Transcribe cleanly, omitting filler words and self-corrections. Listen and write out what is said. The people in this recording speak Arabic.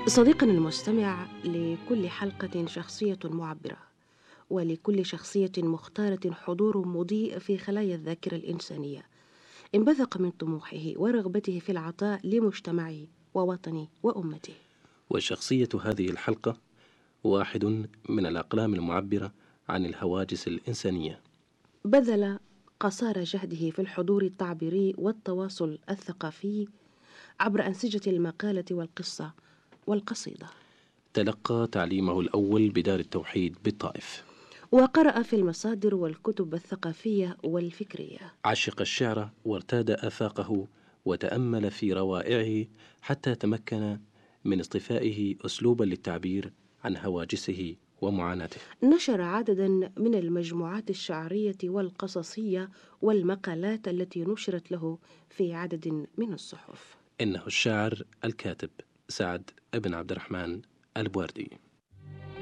صديقنا المستمع، لكل حلقة شخصية معبرة، ولكل شخصية مختارة حضور مضيء في خلايا الذاكرة الإنسانية، انبثق من طموحه ورغبته في العطاء لمجتمعه ووطنه وأمته. وشخصية هذه الحلقة واحد من الأقلام المعبرة عن الهواجس الإنسانية. بذل قصارى جهده في الحضور التعبيري والتواصل الثقافي عبر أنسجة المقالة والقصة والقصيدة. تلقى تعليمه الأول بدار التوحيد بالطائف، وقرأ في المصادر والكتب الثقافية والفكرية. عشق الشعر وارتاد آفاقه وتأمل في روائعه حتى تمكن من اصطفائه أسلوبا للتعبير عن هواجسه ومعاناته. نشر عددا من المجموعات الشعرية والقصصية والمقالات التي نشرت له في عدد من الصحف. إنه الشاعر الكاتب سعد بن عبد الرحمن البواردي.